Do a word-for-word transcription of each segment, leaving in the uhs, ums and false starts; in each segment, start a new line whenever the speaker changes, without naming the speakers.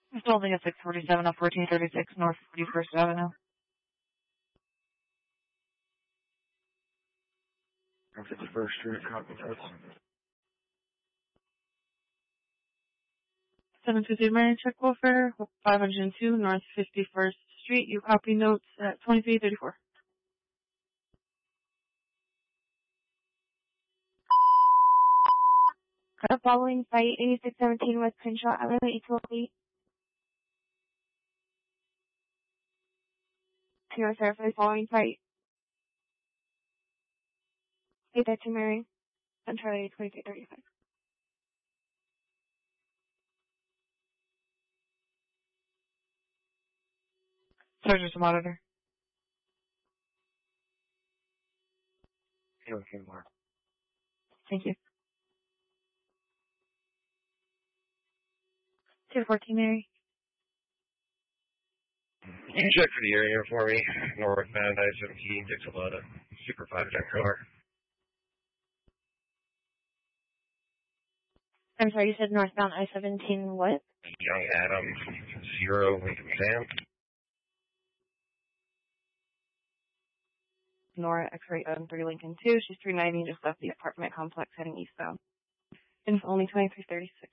I'm holding at six forty-seven off fourteen thirty-six North forty-first Avenue.
fifty-first Street, copy that.
seven fifty Marion Check Welfare, five hundred two North fifty-first Street. You copy notes at twenty-three thirty-four.
Following site, eighty-six seventeen West Crenshaw Avenue, eight twelve eight. Zero surface, following site. eight thirteen Mary, Central twenty-three thirty-five.
Sergeant to monitor.
Okay, Mark.
Thank you.
two fourteen Mary.
Can you check for the area for me? Northbound I seventeen, takes a lot of super five ten car.
I'm sorry, you said northbound I seventeen what?
Young Adams, zero, Lincoln Sam.
Nora, X-ray um, three Lincoln two. She's three ninety, just left the apartment complex heading eastbound. And it's only twenty-three thirty-six.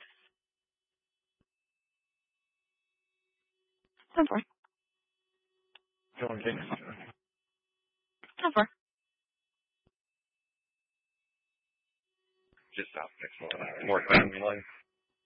ten four.
Going King.
ten four.
Just south, next one. Northbound line.